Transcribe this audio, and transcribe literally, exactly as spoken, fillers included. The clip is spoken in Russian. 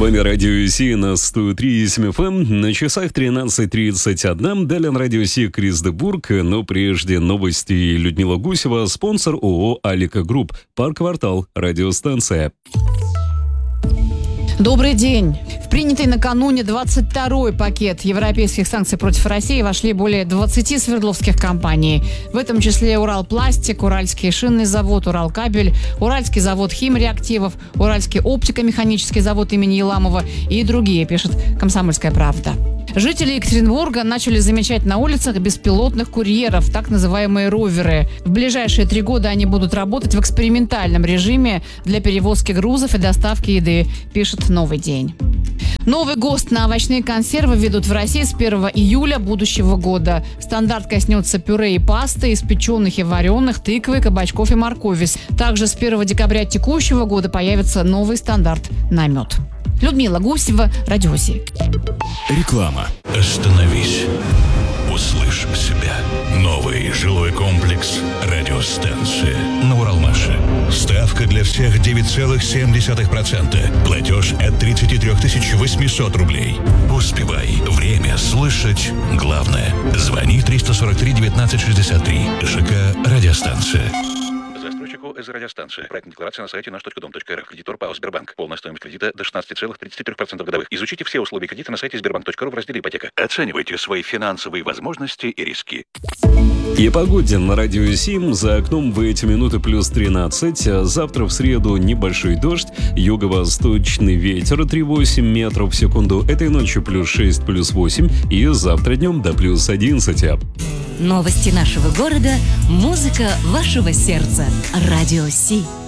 вами Радио Си на сто три и семь эф эм. На часах тринадцать тридцать один. Далее на Радио Си Крис де Бург. Но прежде новости. Людмила Гусева, спонсор ООО «Алика Групп». Парк-квартал. Радиостанция. Добрый день. В принятый накануне двадцать второй пакет европейских санкций против России вошли более двадцати свердловских компаний. В этом числе Уралпластик, Уральский шинный завод, Уралкабель, Уральский завод химреактивов, Уральский оптико-механический завод имени Еламова и другие, пишет «Комсомольская правда». Жители Екатеринбурга начали замечать на улицах беспилотных курьеров, так называемые роверы. В ближайшие три года они будут работать в экспериментальном режиме для перевозки грузов и доставки еды, пишет «Новый день». Новый ГОСТ на овощные консервы введут в России с первого июля будущего года. Стандарт коснется пюре и пасты из печеных и вареных, тыквы, кабачков и моркови. Также с первого декабря текущего года появится новый стандарт на мед. Людмила Гусева, Радио Си. Реклама. Остановись. Услышь себя. Новый жилой комплекс «Радиостанция» на Уралмаше. Ставка для всех девять целых семь десятых процента. Платеж от тридцать три тысячи восемьсот рублей. Успевай. Время слышать главное. Звони триста сорок три девятнадцать шестьдесят три. ЖК «Радиостанция». Застройщику из радиостанции. Проектная декларация на сайте наш точка дом точка эр эф. Кредитор ПАО «Сбербанк». Полная стоимость кредита до шестнадцати целых тридцати трёх процентов годовых. Изучите все условия кредита на сайте сбербанк точка ру в разделе «Ипотека». Оценивайте свои финансовые возможности и риски. И погоде на Радио Си. За окном в эти минуты плюс тринадцать. Завтра в среду небольшой дождь. Юго-восточный ветер три целых восемь метров в секунду. Этой ночью плюс шесть, плюс восемь. И завтра днем до плюс одиннадцати. Новости нашего города, музыка вашего сердца. Радио Си.